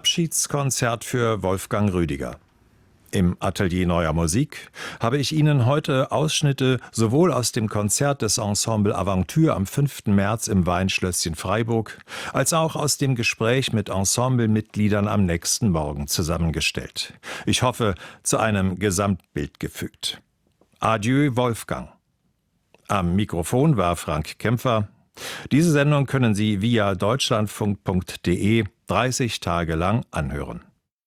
Abschiedskonzert für Wolfgang Rüdiger. Im Atelier Neuer Musik habe ich Ihnen heute Ausschnitte sowohl aus dem Konzert des Ensemble Aventure am 5. März im Weinschlösschen Freiburg, als auch aus dem Gespräch mit Ensemblemitgliedern am nächsten Morgen zusammengestellt. Ich hoffe, zu einem Gesamtbild gefügt. Adieu, Wolfgang. Am Mikrofon war Frank Kämpfer. Diese Sendung können Sie via deutschlandfunk.de 30 Tage lang anhören.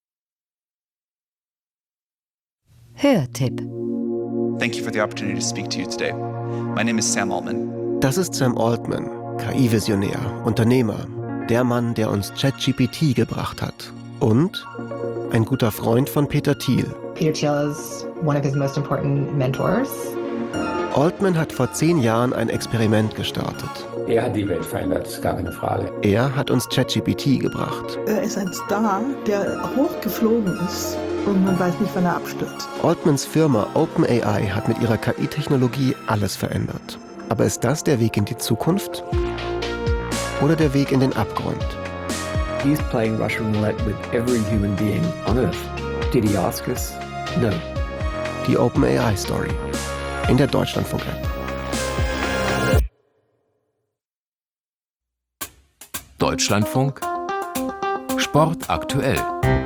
Hörtipp. Thank you for the opportunity to speak to you today. My name is Sam Altman. Das ist Sam Altman, KI-Visionär, Unternehmer, der Mann, der uns ChatGPT gebracht hat. Und ein guter Freund von Peter Thiel. Peter Thiel is one of his most important mentors. Altman hat vor 10 Jahren ein Experiment gestartet. Er hat die Welt verändert, ist gar keine Frage. Er hat uns ChatGPT gebracht. Er ist ein Star, der hochgeflogen ist und man weiß nicht, wann er abstürzt. Altmans Firma OpenAI hat mit ihrer KI-Technologie alles verändert. Aber ist das der Weg in die Zukunft? Oder der Weg in den Abgrund? He's playing Russian roulette with every human being on Earth. Did he ask us? No. Die OpenAI-Story. In der Deutschlandfunk-App. Deutschlandfunk Sport aktuell.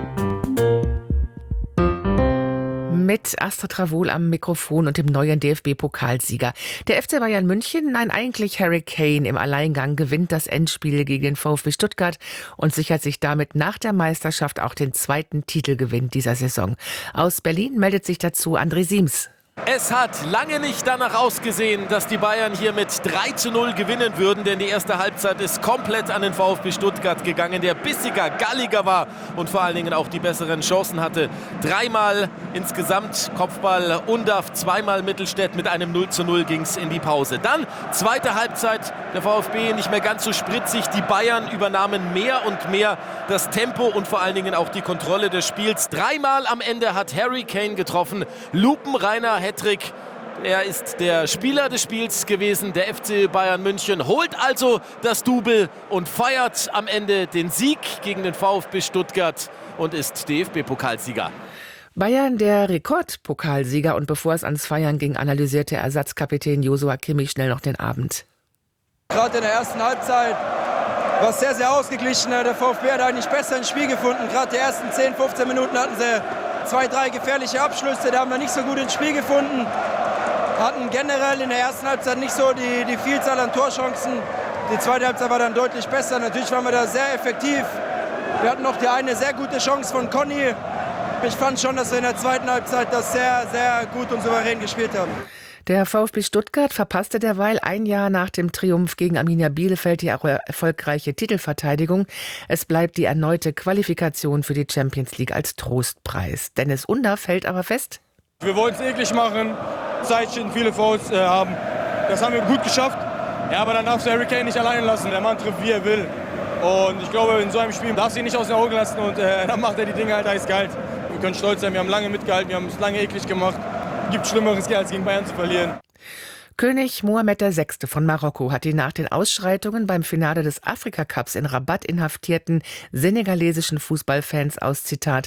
Mit Astrid Travol am Mikrofon und dem neuen DFB-Pokalsieger. Der FC Bayern München, nein, eigentlich Harry Kane im Alleingang, gewinnt das Endspiel gegen den VfB Stuttgart und sichert sich damit nach der Meisterschaft auch den 2. Titelgewinn dieser Saison. Aus Berlin meldet sich dazu André Siems. Es hat lange nicht danach ausgesehen, dass die Bayern hier mit 3:0 gewinnen würden, denn die erste Halbzeit ist komplett an den VfB Stuttgart gegangen, der bissiger, galliger war und vor allen Dingen auch die besseren Chancen hatte. 3-mal insgesamt Kopfball Undav, 2-mal Mittelstädt, mit einem 0:0 ging es in die Pause. Dann zweite Halbzeit, der VfB nicht mehr ganz so spritzig, die Bayern übernahmen mehr und mehr das Tempo und vor allen Dingen auch die Kontrolle des Spiels. 3-mal am Ende hat Harry Kane getroffen, lupenreiner Hattrick. Er ist der Spieler des Spiels gewesen. Der FC Bayern München holt also das Double und feiert am Ende den Sieg gegen den VfB Stuttgart und ist DFB-Pokalsieger. Bayern der Rekordpokalsieger, und bevor es ans Feiern ging, analysierte Ersatzkapitän Joshua Kimmich schnell noch den Abend. Gerade in der ersten Halbzeit war es sehr, sehr ausgeglichen. Der VfB hat eigentlich besser ins Spiel gefunden. Gerade die ersten 10, 15 Minuten hatten sie 2, 3 gefährliche Abschlüsse, da haben wir nicht so gut ins Spiel gefunden. Hatten generell in der ersten Halbzeit nicht so die Vielzahl an Torchancen. Die zweite Halbzeit war dann deutlich besser. Natürlich waren wir da sehr effektiv. Wir hatten noch die eine sehr gute Chance von Conny. Ich fand schon, dass wir in der zweiten Halbzeit das sehr, sehr gut und souverän gespielt haben. Der VfB Stuttgart verpasste derweil ein Jahr nach dem Triumph gegen Arminia Bielefeld die erfolgreiche Titelverteidigung. Es bleibt die erneute Qualifikation für die Champions League als Trostpreis. Dennis Undav hält aber fest: Wir wollten es eklig machen, Zeitchen, viele Fouls haben. Das haben wir gut geschafft. Ja, aber dann darfst du Harry Kane nicht allein lassen. Der Mann trifft, wie er will. Und ich glaube, in so einem Spiel darfst du ihn nicht aus den Augen lassen. Und dann macht er die Dinge halt eiskalt. Wir können stolz sein, wir haben lange mitgehalten, wir haben es lange eklig gemacht. Gibt Schlimmeres, als gegen Bayern zu verlieren. König Mohammed VI. Von Marokko hat die nach den Ausschreitungen beim Finale des Afrika-Cups in Rabat inhaftierten senegalesischen Fußballfans aus, Zitat,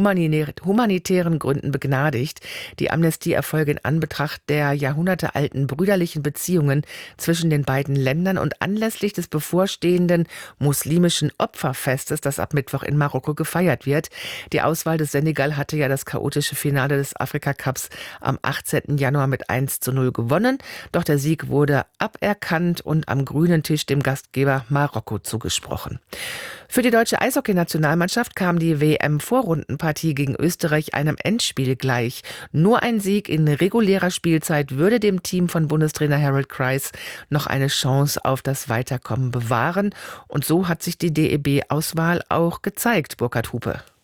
humanitären Gründen begnadigt. Die Amnestie erfolge in Anbetracht der jahrhundertealten brüderlichen Beziehungen zwischen den beiden Ländern und anlässlich des bevorstehenden muslimischen Opferfestes, das ab Mittwoch in Marokko gefeiert wird. Die Auswahl des Senegal hatte ja das chaotische Finale des Afrika-Cups am 18. Januar mit 1:0 gewonnen. Doch der Sieg wurde aberkannt und am grünen Tisch dem Gastgeber Marokko zugesprochen. Für die deutsche Eishockey-Nationalmannschaft kam die WM-Vorrundenpartie gegen Österreich einem Endspiel gleich. Nur ein Sieg in regulärer Spielzeit würde dem Team von Bundestrainer Harold Kreis noch eine Chance auf das Weiterkommen bewahren. Und so hat sich die DEB-Auswahl auch gezeigt, Burkhard Hupe.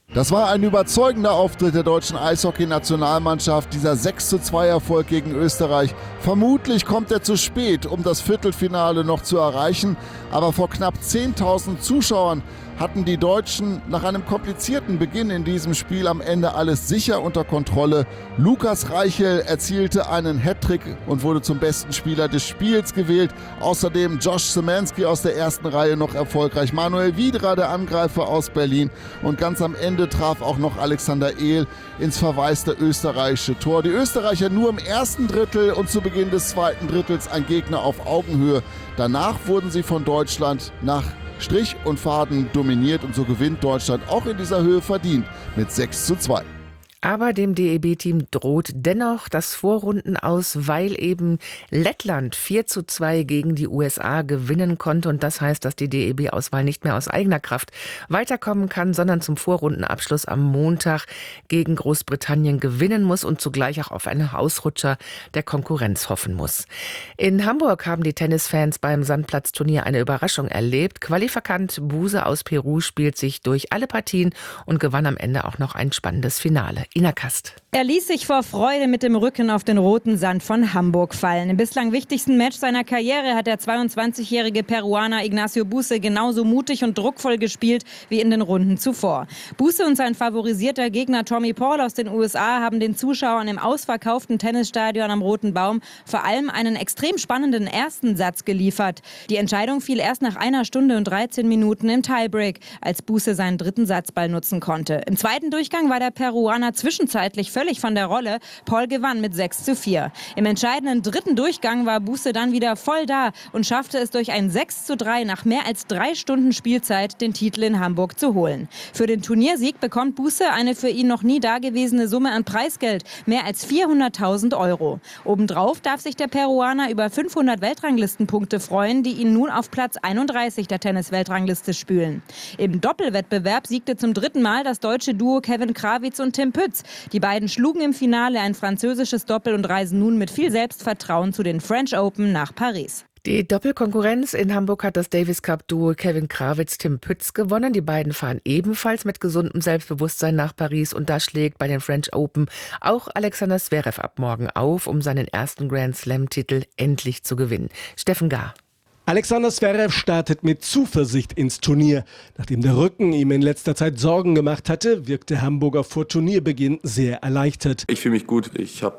Das war ein überzeugender Auftritt der deutschen Eishockey-Nationalmannschaft, dieser 6:2-Erfolg gegen Österreich. Vermutlich kommt er zu spät, um das Viertelfinale noch zu erreichen, aber vor knapp 10.000 Zuschauern hatten die Deutschen nach einem komplizierten Beginn in diesem Spiel am Ende alles sicher unter Kontrolle. Lukas Reichel erzielte einen Hattrick und wurde zum besten Spieler des Spiels gewählt. Außerdem Josh Szymanski aus der ersten Reihe noch erfolgreich. Manuel Wiedra, der Angreifer aus Berlin. Und ganz am Ende traf auch noch Alexander Ehl ins verwaiste österreichische Tor. Die Österreicher nur im ersten Drittel und zu Beginn des zweiten Drittels ein Gegner auf Augenhöhe. Danach wurden sie von Deutschland nach Strich und Faden dominiert und so gewinnt Deutschland auch in dieser Höhe verdient mit 6:2. Aber dem DEB-Team droht dennoch das Vorrundenaus, weil eben Lettland 4:2 gegen die USA gewinnen konnte. Und das heißt, dass die DEB-Auswahl nicht mehr aus eigener Kraft weiterkommen kann, sondern zum Vorrundenabschluss am Montag gegen Großbritannien gewinnen muss und zugleich auch auf einen Ausrutscher der Konkurrenz hoffen muss. In Hamburg haben die Tennisfans beim Sandplatzturnier eine Überraschung erlebt. Qualifikant Buse aus Peru spielt sich durch alle Partien und gewann am Ende auch noch ein spannendes Finale. Ina Kast. Er ließ sich vor Freude mit dem Rücken auf den roten Sand von Hamburg fallen. Im bislang wichtigsten Match seiner Karriere hat der 22-jährige Peruaner Ignacio Buse genauso mutig und druckvoll gespielt wie in den Runden zuvor. Buse und sein favorisierter Gegner Tommy Paul aus den USA haben den Zuschauern im ausverkauften Tennisstadion am Roten Baum vor allem einen extrem spannenden ersten Satz geliefert. Die Entscheidung fiel erst nach 1 Stunde und 13 Minuten im Tiebreak, als Buse seinen dritten Satzball nutzen konnte. Im zweiten Durchgang war der Peruaner zwischenzeitlich völlig von der Rolle. Paul gewann mit 6:4. Im entscheidenden dritten Durchgang war Buse dann wieder voll da und schaffte es durch ein 6:3 nach mehr als 3 Stunden Spielzeit, den Titel in Hamburg zu holen. Für den Turniersieg bekommt Buse eine für ihn noch nie dagewesene Summe an Preisgeld, mehr als 400.000 €. Obendrauf darf sich der Peruaner über 500 Weltranglistenpunkte freuen, die ihn nun auf Platz 31 der Tennis-Weltrangliste spülen. Im Doppelwettbewerb siegte zum dritten Mal das deutsche Duo Kevin Krawitz und Tim Pütz. Die beiden schlugen im Finale ein französisches Doppel und reisen nun mit viel Selbstvertrauen zu den French Open nach Paris. Die Doppelkonkurrenz in Hamburg hat das Davis Cup-Duo Kevin Krawitz, Tim Pütz gewonnen. Die beiden fahren ebenfalls mit gesundem Selbstbewusstsein nach Paris und da schlägt bei den French Open auch Alexander Zverev ab morgen auf, um seinen ersten Grand Slam-Titel endlich zu gewinnen. Steffen Gahr. Alexander Zverev startet mit Zuversicht ins Turnier. Nachdem der Rücken ihm in letzter Zeit Sorgen gemacht hatte, wirkt der Hamburger vor Turnierbeginn sehr erleichtert. Ich fühle mich gut. Ich habe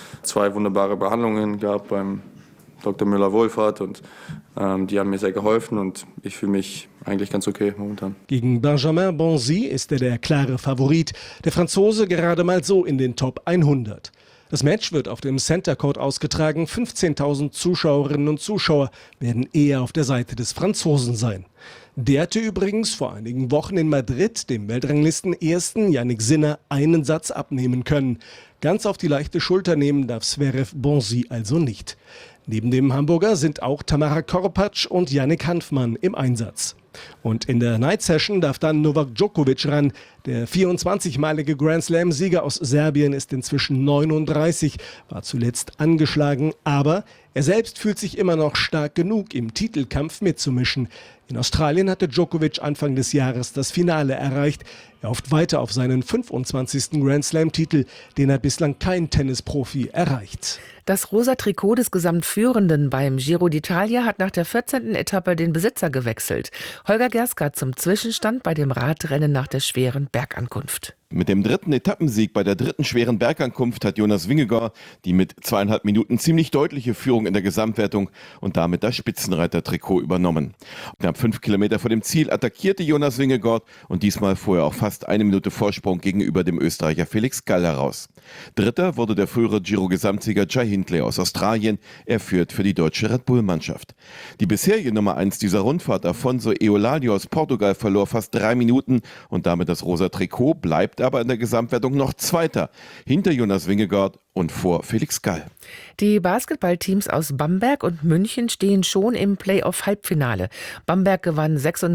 2 wunderbare Behandlungen gehabt beim Dr. Müller-Wohlfahrt und die haben mir sehr geholfen und ich fühle mich eigentlich ganz okay momentan. Gegen Benjamin Bonzi ist er der klare Favorit. Der Franzose gerade mal so in den Top 100. Das Match wird auf dem Center Court ausgetragen. 15.000 Zuschauerinnen und Zuschauer werden eher auf der Seite des Franzosen sein. Der hatte übrigens vor einigen Wochen in Madrid dem Weltranglisten-Ersten Jannik Sinner einen Satz abnehmen können. Ganz auf die leichte Schulter nehmen darf Zverev Bonzi also nicht. Neben dem Hamburger sind auch Tamara Korpatsch und Yannick Hanfmann im Einsatz. Und in der Night Session darf dann Novak Djokovic ran. Der 24-malige Grand Slam-Sieger aus Serbien ist inzwischen 39, war zuletzt angeschlagen, aber er selbst fühlt sich immer noch stark genug, im Titelkampf mitzumischen. In Australien hatte Djokovic Anfang des Jahres das Finale erreicht. Er hofft weiter auf seinen 25. Grand Slam-Titel, den hat bislang kein Tennisprofi erreicht. Das rosa Trikot des Gesamtführenden beim Giro d'Italia hat nach der 14. Etappe den Besitzer gewechselt. Holger Gerska zum Zwischenstand bei dem Radrennen nach der schweren Bergankunft. Mit dem 3. Etappensieg bei der 3. schweren Bergankunft hat Jonas Vingegaard die mit 2,5 Minuten ziemlich deutliche Führung in der Gesamtwertung und damit das Spitzenreiter-Trikot übernommen. Knapp 5 Kilometer vor dem Ziel attackierte Jonas Vingegaard und diesmal fuhr er auch fast 1 Minute Vorsprung gegenüber dem Österreicher Felix Gall heraus. Dritter wurde der frühere Giro-Gesamtsieger Jai Hindley aus Australien. Er führt für die deutsche Red Bull-Mannschaft. Die bisherige Nummer 1 dieser Rundfahrt, Afonso Eoladio aus Portugal, verlor fast 3 Minuten und damit das rosa Trikot, bleibt aber in der Gesamtwertung noch Zweiter, hinter Jonas Vingegaard und vor Felix Gall. Die Basketballteams aus Bamberg und München stehen schon im Playoff-Halbfinale. Bamberg gewann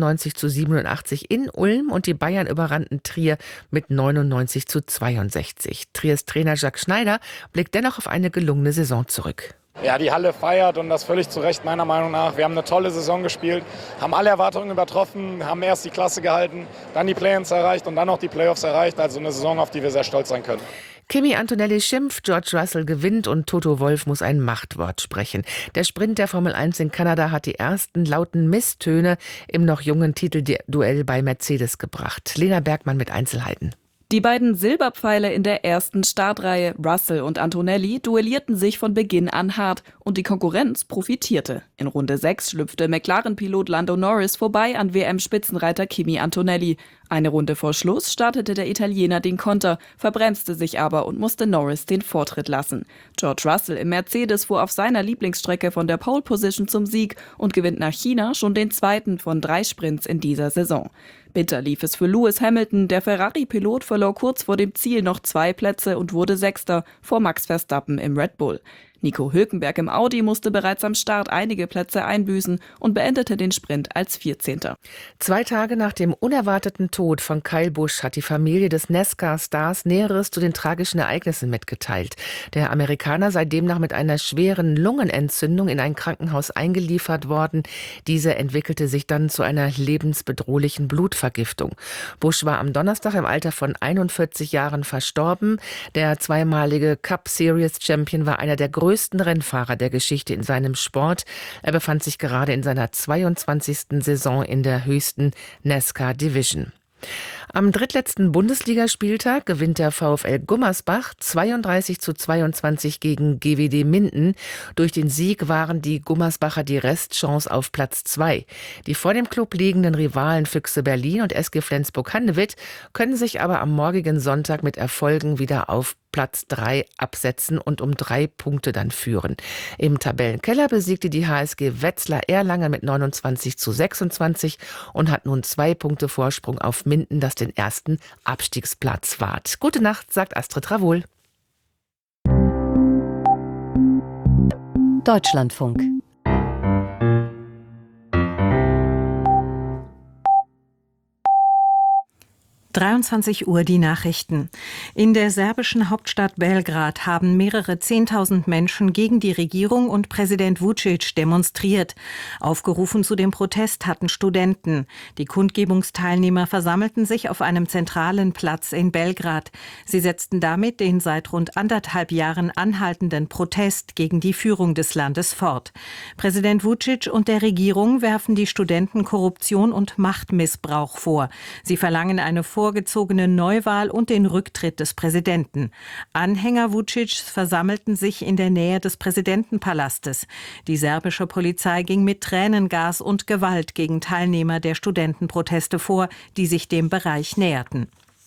96:87 in Ulm und die Bayern überrannten Trier mit 99:62. Triers Trainer Jacques Schneider blickt dennoch auf eine gelungene Saison zurück. Ja, die Halle feiert und das völlig zu Recht meiner Meinung nach. Wir haben eine tolle Saison gespielt, haben alle Erwartungen übertroffen, haben erst die Klasse gehalten, dann die Play-ins erreicht und dann noch die Playoffs erreicht. Also eine Saison, auf die wir sehr stolz sein können. Kimi Antonelli schimpft, George Russell gewinnt und Toto Wolff muss ein Machtwort sprechen. Der Sprint der Formel 1 in Kanada hat die ersten lauten Misstöne im noch jungen Titelduell bei Mercedes gebracht. Lena Bergmann mit Einzelheiten. Die beiden Silberpfeile in der ersten Startreihe, Russell und Antonelli, duellierten sich von Beginn an hart und die Konkurrenz profitierte. In Runde 6 schlüpfte McLaren-Pilot Lando Norris vorbei an WM-Spitzenreiter Kimi Antonelli. Eine Runde vor Schluss startete der Italiener den Konter, verbremste sich aber und musste Norris den Vortritt lassen. George Russell im Mercedes fuhr auf seiner Lieblingsstrecke von der Pole Position zum Sieg und gewinnt nach China schon den zweiten von 3 Sprints in dieser Saison. Bitter lief es für Lewis Hamilton. Der Ferrari-Pilot verlor kurz vor dem Ziel noch 2 Plätze und wurde Sechster vor Max Verstappen im Red Bull. Nico Hülkenberg im Audi musste bereits am Start einige Plätze einbüßen und beendete den Sprint als 14. 2 Tage nach dem unerwarteten Tod von Kyle Busch hat die Familie des NASCAR-Stars Näheres zu den tragischen Ereignissen mitgeteilt. Der Amerikaner sei demnach mit einer schweren Lungenentzündung in ein Krankenhaus eingeliefert worden. Diese entwickelte sich dann zu einer lebensbedrohlichen Blutvergiftung. Busch war am Donnerstag im Alter von 41 Jahren verstorben. Der zweimalige Cup Series Champion war einer der größten Rennfahrer der Geschichte in seinem Sport. Er befand sich gerade in seiner 22. Saison in der höchsten NASCAR Division. Am drittletzten Bundesligaspieltag gewinnt der VfL Gummersbach 32:22 gegen GWD Minden. Durch den Sieg waren die Gummersbacher die Restchance auf Platz 2. Die vor dem Club liegenden Rivalen Füchse Berlin und SG Flensburg-Handewitt können sich aber am morgigen Sonntag mit Erfolgen wieder auf Platz 3 absetzen und um 3 Punkte dann führen. Im Tabellenkeller besiegte die HSG Wetzlar Erlangen mit 29:26 und hat nun 2 Punkte Vorsprung auf Minden, das den ersten Abstiegsplatz wahrt. Gute Nacht, sagt Astrid Ravol. Deutschlandfunk. Uhr die Nachrichten. In der serbischen Hauptstadt Belgrad haben mehrere 10.000 Menschen gegen die Regierung und Präsident Vučić demonstriert. Aufgerufen zu dem Protest hatten Studenten. Die Kundgebungsteilnehmer versammelten sich auf einem zentralen Platz in Belgrad. Sie setzten damit den seit rund 1,5 Jahren anhaltenden Protest gegen die Führung des Landes fort. Präsident Vučić und der Regierung werfen die Studenten Korruption und Machtmissbrauch vor. Sie verlangen eine vorgezogene Neuwahl und den Rücktritt des Präsidenten. Anhänger Vučićs versammelten sich in der Nähe des Präsidentenpalastes. Die serbische Polizei ging mit Tränengas und Gewalt gegen Teilnehmer der Studentenproteste vor, die sich dem Bereich näherten.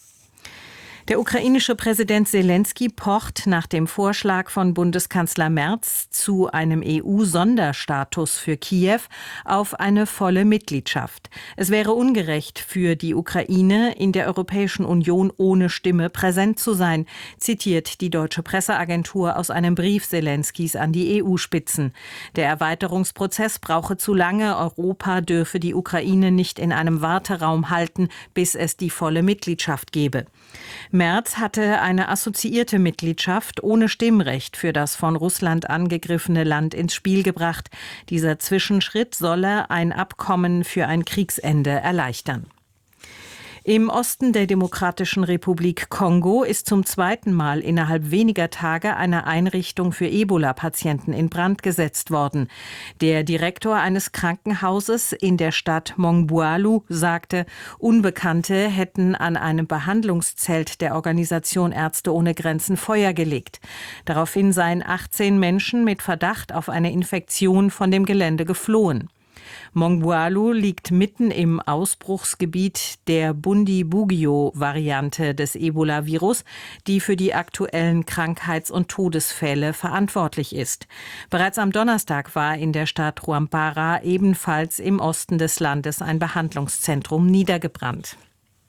Der ukrainische Präsident Selenskyj pocht nach dem Vorschlag von Bundeskanzler Merz zu einem EU-Sonderstatus für Kiew auf eine volle Mitgliedschaft. Es wäre ungerecht für die Ukraine, in der Europäischen Union ohne Stimme präsent zu sein, zitiert die deutsche Presseagentur aus einem Brief Selenskys an die EU-Spitzen. Der Erweiterungsprozess brauche zu lange. Europa dürfe die Ukraine nicht in einem Warteraum halten, bis es die volle Mitgliedschaft gebe. Merz hatte eine assoziierte Mitgliedschaft ohne Stimmrecht für das von Russland angegriffene Land ins Spiel gebracht. Dieser Zwischenschritt solle ein Abkommen für ein Kriegsende erleichtern. Im Osten der Demokratischen Republik Kongo ist zum 2. Mal innerhalb weniger Tage eine Einrichtung für Ebola-Patienten in Brand gesetzt worden. Der Direktor eines Krankenhauses in der Stadt Mongbualu sagte, Unbekannte hätten an einem Behandlungszelt der Organisation Ärzte ohne Grenzen Feuer gelegt. Daraufhin seien 18 Menschen mit Verdacht auf eine Infektion von dem Gelände geflohen. Mongbualu liegt mitten im Ausbruchsgebiet der Bundibugyo-Variante des Ebola-Virus, die für die aktuellen Krankheits- und Todesfälle verantwortlich ist. Bereits am Donnerstag war in der Stadt Rwampara, ebenfalls im Osten des Landes, ein Behandlungszentrum niedergebrannt.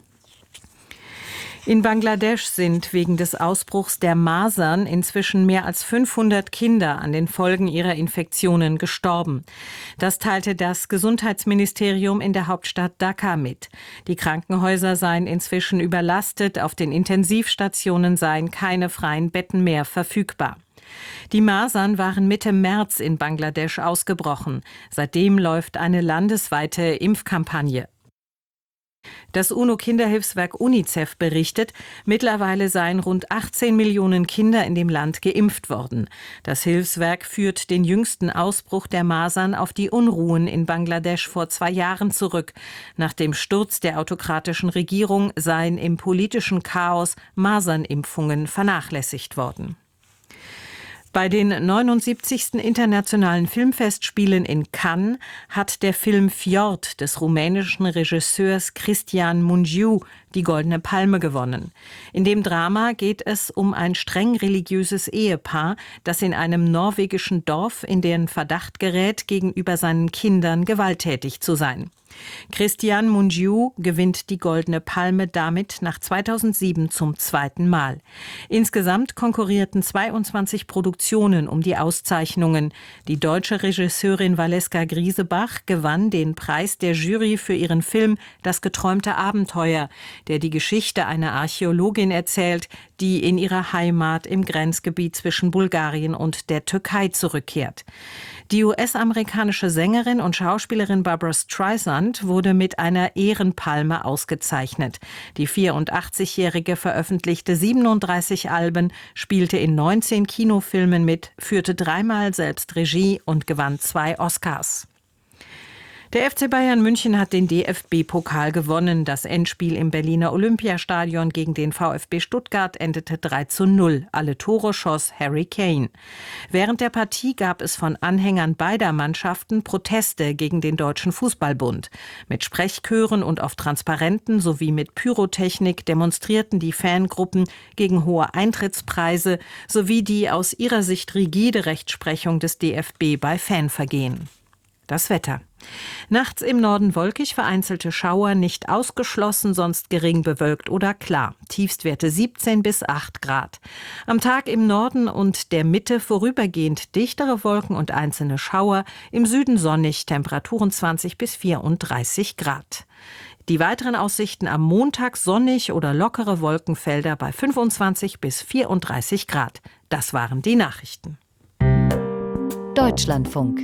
In Bangladesch sind wegen des Ausbruchs der Masern inzwischen mehr als 500 Kinder an den Folgen ihrer Infektionen gestorben. Das teilte das Gesundheitsministerium in der Hauptstadt Dhaka mit. Die Krankenhäuser seien inzwischen überlastet, auf den Intensivstationen seien keine freien Betten mehr verfügbar. Die Masern waren Mitte März in Bangladesch ausgebrochen. Seitdem läuft eine landesweite Impfkampagne. Das UNO-Kinderhilfswerk UNICEF berichtet, mittlerweile seien rund 18 Millionen Kinder in dem Land geimpft worden. Das Hilfswerk führt den jüngsten Ausbruch der Masern auf die Unruhen in Bangladesch vor 2 Jahren zurück. Nach dem Sturz der autokratischen Regierung seien im politischen Chaos Masernimpfungen vernachlässigt worden. Bei den 79. Internationalen Filmfestspielen in Cannes hat der Film Fjord des rumänischen Regisseurs Cristian Mungiu die Goldene Palme gewonnen. In dem Drama geht es um ein streng religiöses Ehepaar, das in einem norwegischen Dorf in den Verdacht gerät, gegenüber seinen Kindern gewalttätig zu sein. Cristian Mungiu gewinnt die Goldene Palme damit nach 2007 zum 2. Mal. Insgesamt konkurrierten 22 Produktionen um die Auszeichnungen. Die deutsche Regisseurin Valeska Griesebach gewann den Preis der Jury für ihren Film Das geträumte Abenteuer, der die Geschichte einer Archäologin erzählt, die in ihrer Heimat im Grenzgebiet zwischen Bulgarien und der Türkei zurückkehrt. Die US-amerikanische Sängerin und Schauspielerin Barbra Streisand wurde mit einer Ehrenpalme ausgezeichnet. Die 84-Jährige veröffentlichte 37 Alben, spielte in 19 Kinofilmen mit, führte 3-mal selbst Regie und gewann 2 Oscars. Der FC Bayern München hat den DFB-Pokal gewonnen. Das Endspiel im Berliner Olympiastadion gegen den VfB Stuttgart endete 3:0. Alle Tore schoss Harry Kane. Während der Partie gab es von Anhängern beider Mannschaften Proteste gegen den Deutschen Fußballbund. Mit Sprechchören und auf Transparenten sowie mit Pyrotechnik demonstrierten die Fangruppen gegen hohe Eintrittspreise sowie die aus ihrer Sicht rigide Rechtsprechung des DFB bei Fanvergehen. Das Wetter. Nachts im Norden wolkig, vereinzelte Schauer, nicht ausgeschlossen, sonst gering bewölkt oder klar. Tiefstwerte 17 bis 8 Grad. Am Tag im Norden und der Mitte vorübergehend dichtere Wolken und einzelne Schauer, im Süden sonnig, Temperaturen 20 bis 34 Grad. Die weiteren Aussichten am Montag sonnig oder lockere Wolkenfelder bei 25 bis 34 Grad. Das waren die Nachrichten. Deutschlandfunk.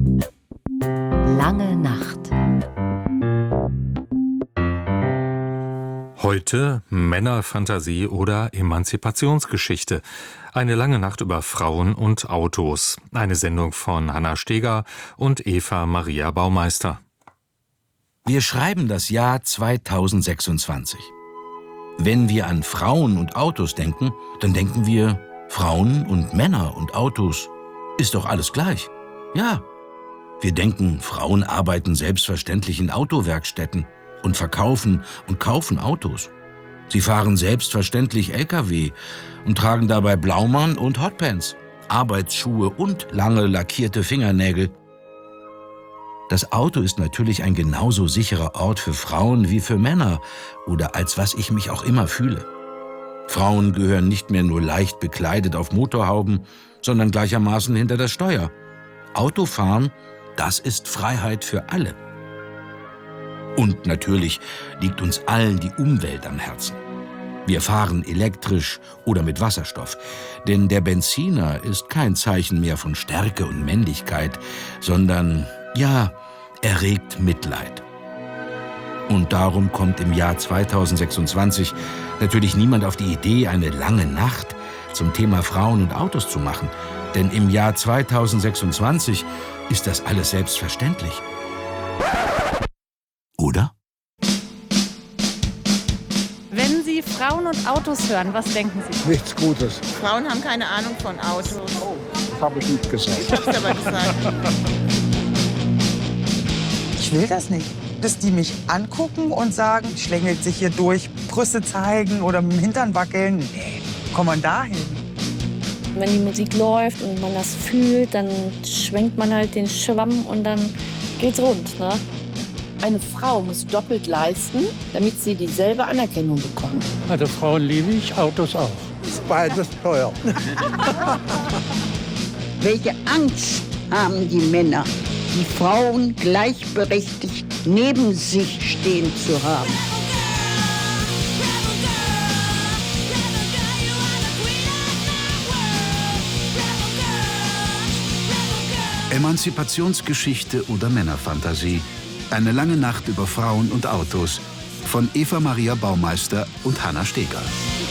Lange Nacht. Heute Männerfantasie oder Emanzipationsgeschichte. Eine lange Nacht über Frauen und Autos. Eine Sendung von Hanna Steger und Eva Maria Baumeister. Wir schreiben das Jahr 2026. Wenn wir an Frauen und Autos denken, dann denken wir, Frauen und Männer und Autos, ist doch alles gleich. Ja. Wir denken, Frauen arbeiten selbstverständlich in Autowerkstätten und verkaufen und kaufen Autos. Sie fahren selbstverständlich LKW und tragen dabei Blaumann und Hotpants, Arbeitsschuhe und lange lackierte Fingernägel. Das Auto ist natürlich ein genauso sicherer Ort für Frauen wie für Männer oder als was ich mich auch immer fühle. Frauen gehören nicht mehr nur leicht bekleidet auf Motorhauben, sondern gleichermaßen hinter das Steuer. Autofahren, das ist Freiheit für alle. Und natürlich liegt uns allen die Umwelt am Herzen. Wir fahren elektrisch oder mit Wasserstoff, denn der Benziner ist kein Zeichen mehr von Stärke und Männlichkeit, sondern, ja, erregt Mitleid. Und darum kommt im Jahr 2026 natürlich niemand auf die Idee, eine lange Nacht zum Thema Frauen und Autos zu machen. Denn im Jahr 2026 ist das alles selbstverständlich. Oder? Wenn Sie Frauen und Autos hören, was denken Sie? Nichts Gutes. Frauen haben keine Ahnung von Autos. Oh, das habe ich nicht gesagt. Ich hab's aber gesagt. Ich will das nicht. Dass die mich angucken und sagen, schlängelt sich hier durch, Brüste zeigen oder mit dem Hintern wackeln. Nee, komm mal dahin. Wenn die Musik läuft und man das fühlt, dann schwenkt man halt den Schwamm und dann geht's rund, ne? Eine Frau muss doppelt leisten, damit sie dieselbe Anerkennung bekommt. Also Frauen liebe ich, Autos auch. Ist beides teuer. Welche Angst haben die Männer, die Frauen gleichberechtigt neben sich stehen zu haben? Emanzipationsgeschichte oder Männerfantasie. Eine lange Nacht über Frauen und Autos von Eva Maria Baumeister und Hanna Steger.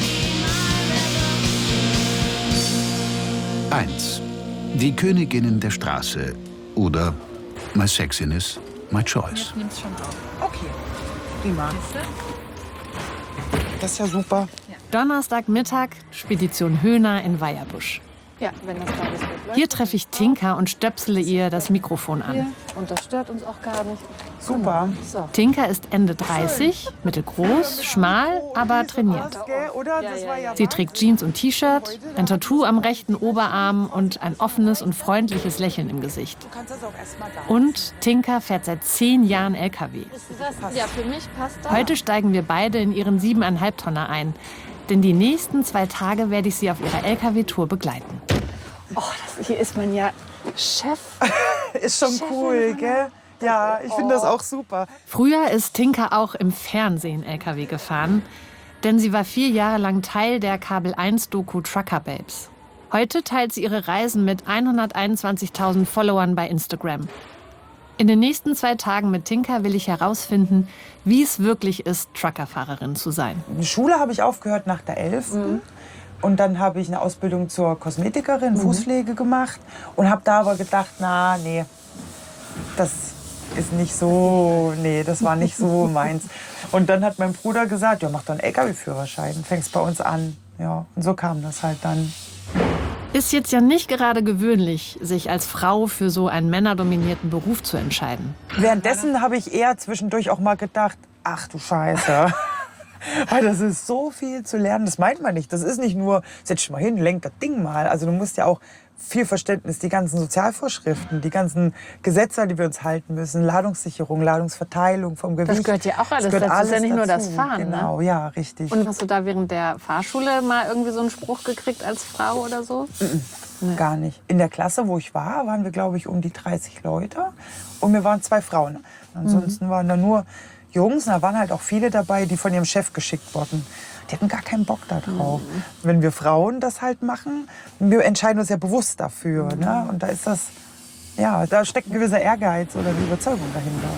1. Die Königinnen der Straße oder My Sexiness, My Choice. Okay, prima. Das ist ja super. Donnerstagmittag, Spedition Höhner in Weierbusch. Ja, wenn das beides gut läuft. Hier treffe ich Tinka und stöpsele ihr das Mikrofon an. Und das stört uns auch gar nicht. Super. So. Tinka ist Ende 30, mittelgroß, schmal, aber trainiert. Sie trägt Jeans und T-Shirt, ein Tattoo am rechten Oberarm und ein offenes und freundliches Lächeln im Gesicht. Und Tinka fährt seit 10 Jahren LKW. Ja, für mich passt das. Heute steigen wir beide in ihren 7,5 Tonner ein. Denn die nächsten 2 Tage werde ich sie auf ihrer LKW-Tour begleiten. Oh, hier ist man ja Chef. Ist schon cool, gell? Ja, ich finde das auch super. Früher ist Tinka auch im Fernsehen LKW gefahren, denn sie war 4 Jahre lang Teil der Kabel-1-Doku Trucker Babes. Heute teilt sie ihre Reisen mit 121.000 Followern bei Instagram. In den nächsten 2 Tagen mit Tinka will ich herausfinden, wie es wirklich ist, Truckerfahrerin zu sein. Die Schule habe ich aufgehört nach der 11. Und dann habe ich eine Ausbildung zur Kosmetikerin, Fußpflege gemacht. Und habe da aber gedacht, nee, das ist nicht so, das war nicht so meins. Und dann hat mein Bruder gesagt, ja, mach doch einen LKW-Führerschein, fängst bei uns an. Ja, und so kam das halt dann. Ist jetzt ja nicht gerade gewöhnlich, sich als Frau für so einen männerdominierten Beruf zu entscheiden. Währenddessen habe ich eher zwischendurch auch mal gedacht, ach du Scheiße. Weil das ist so viel zu lernen, das meint man nicht. Das ist nicht nur, setz dich mal hin, lenk das Ding mal. Also du musst ja auch viel Verständnis, die ganzen Sozialvorschriften, die ganzen Gesetze, an die wir uns halten müssen, Ladungssicherung, Ladungsverteilung vom Gewicht. Das gehört ja auch alles dazu. Das ist ja nicht nur das Fahren. Genau, ne? Ja, richtig. Und hast du da während der Fahrschule mal irgendwie so einen Spruch gekriegt als Frau oder so? Nee. Gar nicht. In der Klasse, wo ich war, waren wir, glaube ich, um die 30 Leute. Und wir waren 2 Frauen. Ansonsten waren da nur Jungs. Und da waren halt auch viele dabei, die von ihrem Chef geschickt wurden. Die hatten gar keinen Bock da drauf. Wenn wir Frauen das halt machen, wir entscheiden uns ja bewusst dafür. Ne? Und da ist das, ja, da steckt ein gewisser Ehrgeiz oder eine Überzeugung dahinter.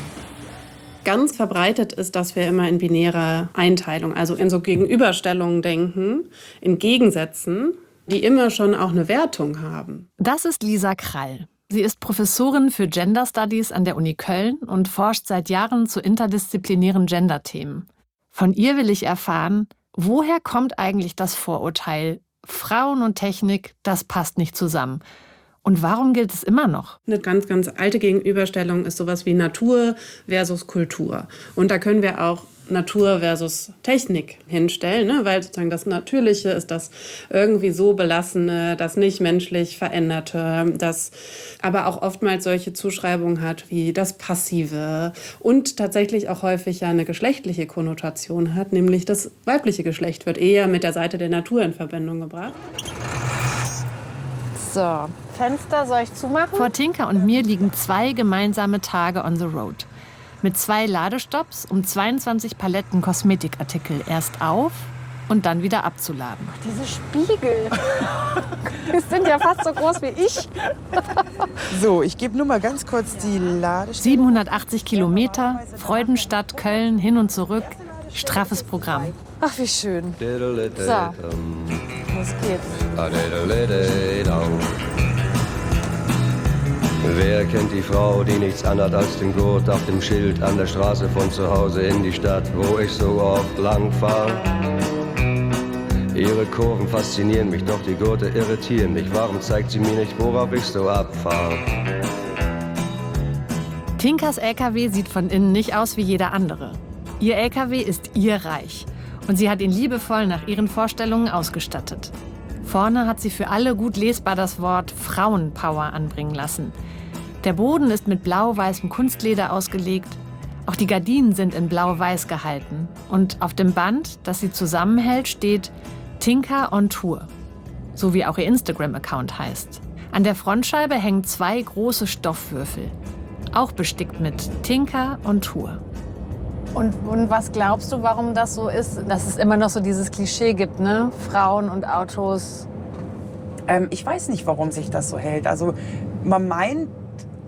Ganz verbreitet ist, dass wir immer in binärer Einteilung, also in so Gegenüberstellungen denken, in Gegensätzen, die immer schon auch eine Wertung haben. Das ist Lisa Krall. Sie ist Professorin für Gender Studies an der Uni Köln und forscht seit Jahren zu interdisziplinären Gender-Themen. Von ihr will ich erfahren, woher kommt eigentlich das Vorurteil, Frauen und Technik, das passt nicht zusammen? Und warum gilt es immer noch? Eine ganz, ganz alte Gegenüberstellung ist sowas wie Natur versus Kultur. Und da können wir auch Natur versus Technik hinstellen, ne? Weil sozusagen das Natürliche ist das irgendwie so Belassene, das nicht menschlich Veränderte, das aber auch oftmals solche Zuschreibungen hat wie das Passive und tatsächlich auch häufig ja eine geschlechtliche Konnotation hat, nämlich das weibliche Geschlecht wird eher mit der Seite der Natur in Verbindung gebracht. So, Fenster soll ich zumachen? Vor Tinka und mir liegen 2 gemeinsame Tage on the road. Mit 2 Ladestops, um 22 Paletten Kosmetikartikel erst auf und dann wieder abzuladen. Diese Spiegel, die sind ja fast so groß wie ich. So, ich gebe nur mal ganz kurz die Ladestelle. 780 Kilometer, Freudenstadt, Köln, hin und zurück. Straffes Programm. Ach, wie schön. So, los geht's. Wer kennt die Frau, die nichts anhat als den Gurt auf dem Schild an der Straße von zu Hause in die Stadt, wo ich so oft lang fahr? Ihre Kurven faszinieren mich, doch die Gurte irritieren mich. Warum zeigt sie mir nicht, worauf ich so abfahr? Tinkas LKW sieht von innen nicht aus wie jeder andere. Ihr LKW ist ihr Reich und sie hat ihn liebevoll nach ihren Vorstellungen ausgestattet. Vorne hat sie für alle gut lesbar das Wort Frauenpower anbringen lassen. Der Boden ist mit blau-weißem Kunstleder ausgelegt. Auch die Gardinen sind in blau-weiß gehalten. Und auf dem Band, das sie zusammenhält, steht Tinka on Tour. So wie auch ihr Instagram-Account heißt. An der Frontscheibe hängen 2 große Stoffwürfel. Auch bestickt mit Tinka on Tour. Und was glaubst du, warum das so ist, dass es immer noch so dieses Klischee gibt, ne? Frauen und Autos. Ich weiß nicht, warum sich das so hält. Also man meint,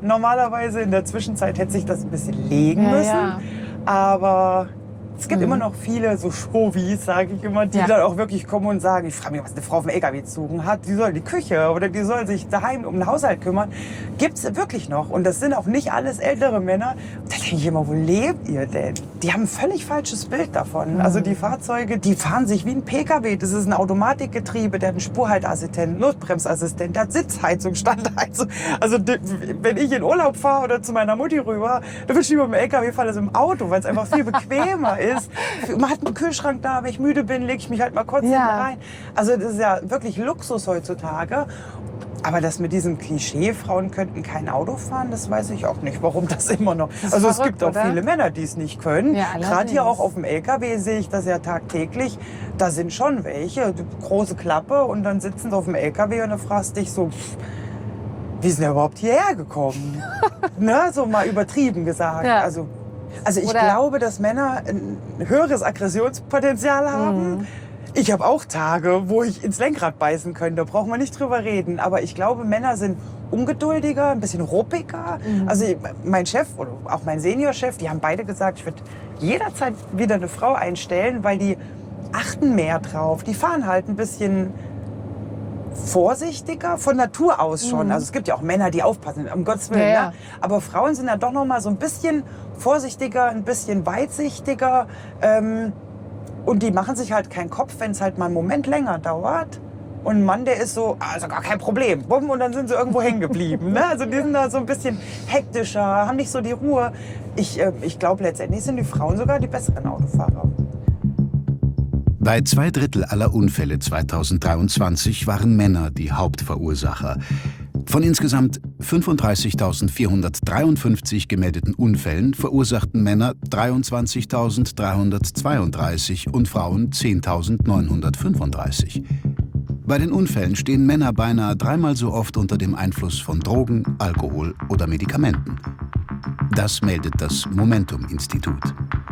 normalerweise. In der Zwischenzeit hätte sich das ein bisschen legen müssen. Ja. Aber es gibt immer noch viele so Chauvis, sage ich immer, die dann auch wirklich kommen und sagen, ich frage mich, was eine Frau auf dem LKW zu suchen hat. Die soll die Küche oder die soll sich daheim um den Haushalt kümmern. Gibt es wirklich noch. Und das sind auch nicht alles ältere Männer. Da denke ich immer, wo lebt ihr denn? Die haben ein völlig falsches Bild davon. Also die Fahrzeuge, die fahren sich wie ein PKW. Das ist ein Automatikgetriebe, der hat einen Spurhaltassistent, Notbremsassistent, der hat Sitzheizung, Standheizung. Also wenn ich in Urlaub fahre oder zu meiner Mutti rüber, dann will ich lieber mit dem LKW fahren als im Auto, weil es einfach viel bequemer ist. Man hat einen Kühlschrank da, wenn ich müde bin, lege ich mich halt mal kurz rein. Also das ist ja wirklich Luxus heutzutage. Aber das mit diesem Klischee, Frauen könnten kein Auto fahren, das weiß ich auch nicht, warum das immer noch. Also es gibt auch viele Männer, die es nicht können. Ja, gerade hier auch auf dem LKW sehe ich das ja tagtäglich. Da sind schon welche, große Klappe und dann sitzen sie auf dem LKW und dann fragst dich so, wie sind wir überhaupt hierher gekommen? Ne, so mal übertrieben gesagt. Ja. Also ich glaube, dass Männer ein höheres Aggressionspotenzial haben. Ich habe auch Tage, wo ich ins Lenkrad beißen könnte, da brauchen wir nicht drüber reden. Aber ich glaube, Männer sind ungeduldiger, ein bisschen ruppiger. Also mein Chef oder auch mein Seniorchef, die haben beide gesagt, ich würde jederzeit wieder eine Frau einstellen, weil die achten mehr drauf. Die fahren halt ein bisschen vorsichtiger, von Natur aus schon. Also es gibt ja auch Männer, die aufpassen, um Gottes Willen. Ja. Ne? Aber Frauen sind ja doch noch mal so ein bisschen vorsichtiger, ein bisschen weitsichtiger. Und die machen sich halt keinen Kopf, wenn es halt mal einen Moment länger dauert. Und ein Mann, der ist so, also gar kein Problem. Bumm, und dann sind sie irgendwo hängen geblieben. Ne? Also die sind da so ein bisschen hektischer, haben nicht so die Ruhe. Ich glaube, letztendlich sind die Frauen sogar die besseren Autofahrer. Bei 2/3 aller Unfälle 2023 waren Männer die Hauptverursacher. Von insgesamt 35.453 gemeldeten Unfällen verursachten Männer 23.332 und Frauen 10.935. Bei den Unfällen stehen Männer beinahe 3-mal so oft unter dem Einfluss von Drogen, Alkohol oder Medikamenten. Das meldet das Momentum-Institut.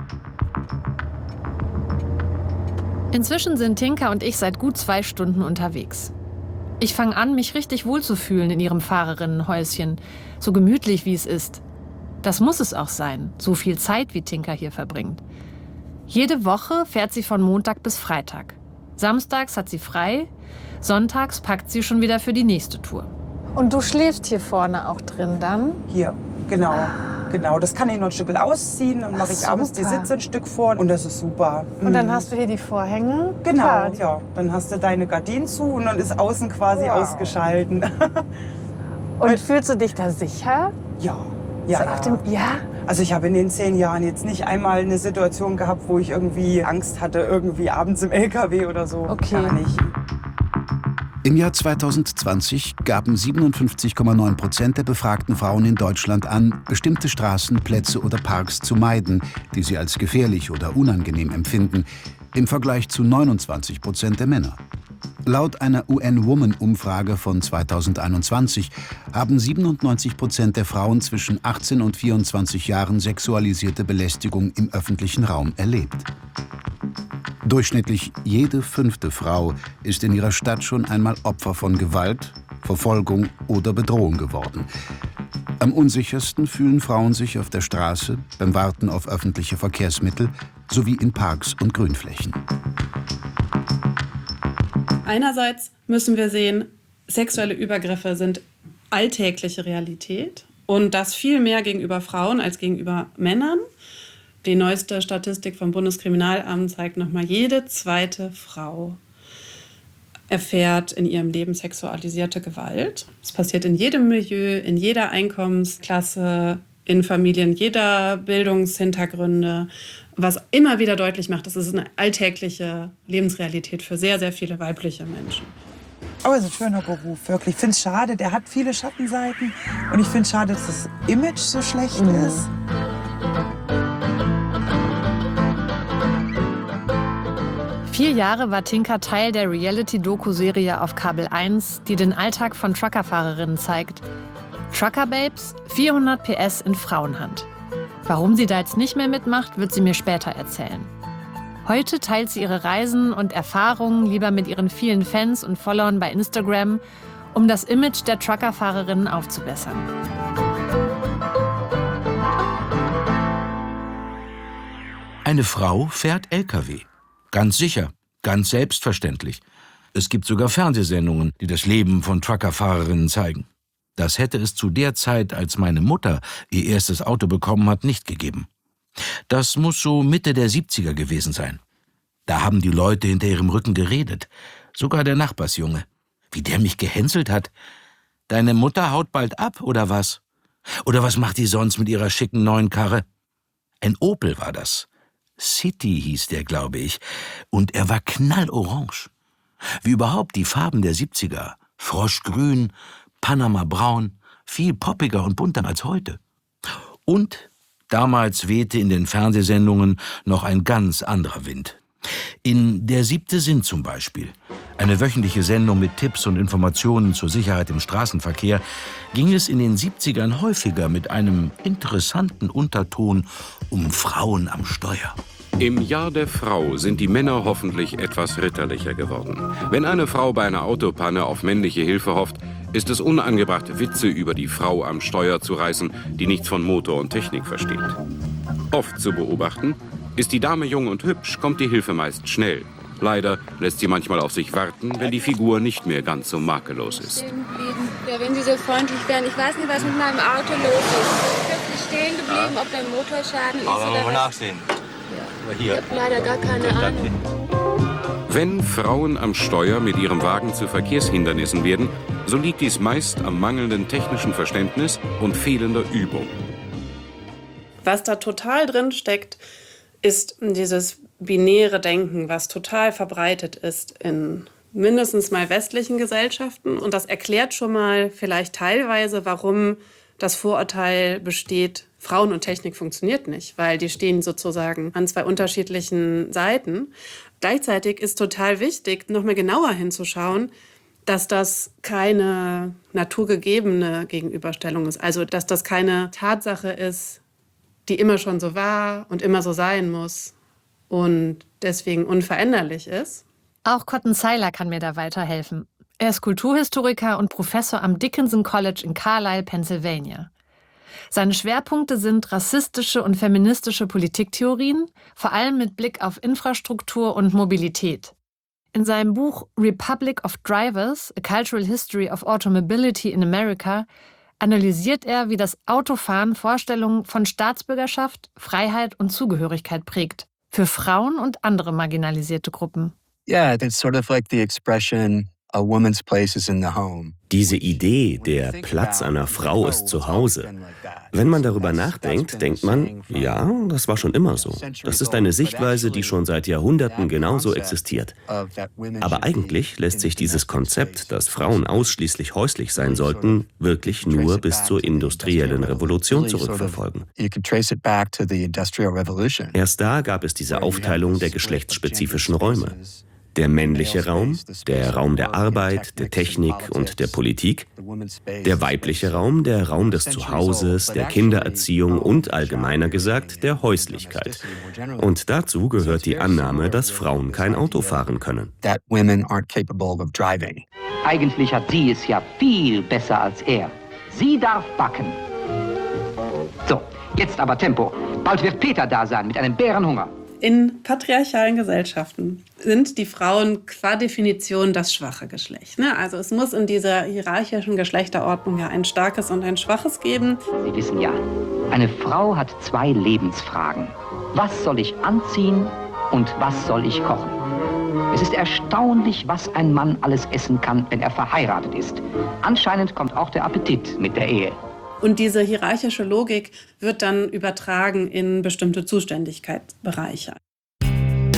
Inzwischen sind Tinka und ich seit gut 2 Stunden unterwegs. Ich fange an, mich richtig wohlzufühlen in ihrem Fahrerinnenhäuschen, so gemütlich wie es ist. Das muss es auch sein, so viel Zeit wie Tinka hier verbringt. Jede Woche fährt sie von Montag bis Freitag. Samstags hat sie frei, sonntags packt sie schon wieder für die nächste Tour. Und du schläfst hier vorne auch drin dann? Hier, genau. Genau, das kann ich noch ein Stück ausziehen und mache ich abends die Sitze ein Stück vor und das ist super. Und dann hast du hier die Vorhänge? Genau, ja. Dann hast du deine Gardinen zu und dann ist außen quasi ausgeschalten. Und fühlst du dich da sicher? Ja. Also ich habe in den 10 Jahren jetzt nicht einmal eine Situation gehabt, wo ich irgendwie Angst hatte, irgendwie abends im LKW oder so. Okay. Gar nicht. Im Jahr 2020 gaben 57,9% der befragten Frauen in Deutschland an, bestimmte Straßen, Plätze oder Parks zu meiden, die sie als gefährlich oder unangenehm empfinden, im Vergleich zu 29% der Männer. Laut einer UN-Woman-Umfrage von 2021 haben 97% der Frauen zwischen 18 und 24 Jahren sexualisierte Belästigung im öffentlichen Raum erlebt. Durchschnittlich jede 5. Frau ist in ihrer Stadt schon einmal Opfer von Gewalt, Verfolgung oder Bedrohung geworden. Am unsichersten fühlen Frauen sich auf der Straße, beim Warten auf öffentliche Verkehrsmittel sowie in Parks und Grünflächen. Einerseits müssen wir sehen, sexuelle Übergriffe sind alltägliche Realität und das viel mehr gegenüber Frauen als gegenüber Männern. Die neueste Statistik vom Bundeskriminalamt zeigt nochmal, jede 2. Frau erfährt in ihrem Leben sexualisierte Gewalt. Es passiert in jedem Milieu, in jeder Einkommensklasse, in Familien jeder Bildungshintergründe, was immer wieder deutlich macht, das ist eine alltägliche Lebensrealität für sehr, sehr viele weibliche Menschen. Aber es ist ein schöner Beruf, wirklich. Ich finde es schade, der hat viele Schattenseiten und ich finde es schade, dass das Image so schlecht ist. Vier Jahre war Tinka Teil der Reality-Doku-Serie auf Kabel 1, die den Alltag von Truckerfahrerinnen zeigt. Trucker Babes, 400 PS in Frauenhand. Warum sie da jetzt nicht mehr mitmacht, wird sie mir später erzählen. Heute teilt sie ihre Reisen und Erfahrungen lieber mit ihren vielen Fans und Followern bei Instagram, um das Image der Truckerfahrerinnen aufzubessern. Eine Frau fährt LKW. Ganz sicher, ganz selbstverständlich. Es gibt sogar Fernsehsendungen, die das Leben von Truckerfahrerinnen zeigen. Das hätte es zu der Zeit, als meine Mutter ihr erstes Auto bekommen hat, nicht gegeben. Das muss so Mitte der 70er gewesen sein. Da haben die Leute hinter ihrem Rücken geredet. Sogar der Nachbarsjunge. Wie der mich gehänselt hat. Deine Mutter haut bald ab, oder was? Oder was macht die sonst mit ihrer schicken neuen Karre? Ein Opel war das. City hieß der, glaube ich. Und er war knallorange. Wie überhaupt die Farben der 70er. Froschgrün, Panama-braun, viel poppiger und bunter als heute. Und damals wehte in den Fernsehsendungen noch ein ganz anderer Wind. In Der 7. Sinn zum Beispiel, eine wöchentliche Sendung mit Tipps und Informationen zur Sicherheit im Straßenverkehr, ging es in den 70ern häufiger mit einem interessanten Unterton um Frauen am Steuer. Im Jahr der Frau sind die Männer hoffentlich etwas ritterlicher geworden. Wenn eine Frau bei einer Autopanne auf männliche Hilfe hofft, ist es unangebracht, Witze über die Frau am Steuer zu reißen, die nichts von Motor und Technik versteht. Oft zu beobachten, ist die Dame jung und hübsch, kommt die Hilfe meist schnell. Leider lässt sie manchmal auf sich warten, wenn die Figur nicht mehr ganz so makellos ist. Ja, wenn Sie so freundlich wären. Ich weiß nicht, was mit meinem Auto los ist. Plötzlich stehen geblieben, ob da ein Motorschaden ist oder was. Nachsehen. Ich habe leider gar keine Ahnung. Wenn Frauen am Steuer mit ihrem Wagen zu Verkehrshindernissen werden, so liegt dies meist am mangelnden technischen Verständnis und fehlender Übung. Was da total drin steckt, ist dieses binäre Denken, was total verbreitet ist in mindestens mal westlichen Gesellschaften. Und das erklärt schon mal vielleicht teilweise, warum das Vorurteil besteht, Frauen und Technik funktioniert nicht, weil die stehen sozusagen an zwei unterschiedlichen Seiten. Gleichzeitig ist total wichtig, noch mal genauer hinzuschauen, dass das keine naturgegebene Gegenüberstellung ist. Also, dass das keine Tatsache ist, die immer schon so war und immer so sein muss und deswegen unveränderlich ist. Auch Cotton Seiler kann mir da weiterhelfen. Er ist Kulturhistoriker und Professor am Dickinson College in Carlisle, Pennsylvania. Seine Schwerpunkte sind rassistische und feministische Politiktheorien, vor allem mit Blick auf Infrastruktur und Mobilität. In seinem Buch Republic of Drivers, A Cultural History of Automobility in America analysiert er, wie das Autofahren Vorstellungen von Staatsbürgerschaft, Freiheit und Zugehörigkeit prägt. Für Frauen und andere marginalisierte Gruppen. Yeah, it's sort of like the expression, a woman's place is in the home. Diese Idee, der Platz einer Frau ist zu Hause. Wenn man darüber nachdenkt, denkt man, ja, das war schon immer so. Das ist eine Sichtweise, die schon seit Jahrhunderten genauso existiert. Aber eigentlich lässt sich dieses Konzept, dass Frauen ausschließlich häuslich sein sollten, wirklich nur bis zur industriellen Revolution zurückverfolgen. Erst da gab es diese Aufteilung der geschlechtsspezifischen Räume. Der männliche Raum, der Raum der Arbeit, der Technik und der Politik, der weibliche Raum, der Raum des Zuhauses, der Kindererziehung und allgemeiner gesagt der Häuslichkeit. Und dazu gehört die Annahme, dass Frauen kein Auto fahren können. Eigentlich hat sie es ja viel besser als er. Sie darf backen. So, jetzt aber Tempo. Bald wird Peter da sein mit einem Bärenhunger. In patriarchalen Gesellschaften sind die Frauen qua Definition das schwache Geschlecht. Also es muss in dieser hierarchischen Geschlechterordnung ja ein starkes und ein schwaches geben. Sie wissen ja, eine Frau hat zwei Lebensfragen. Was soll ich anziehen und was soll ich kochen? Es ist erstaunlich, was ein Mann alles essen kann, wenn er verheiratet ist. Anscheinend kommt auch der Appetit mit der Ehe. Und diese hierarchische Logik wird dann übertragen in bestimmte Zuständigkeitsbereiche.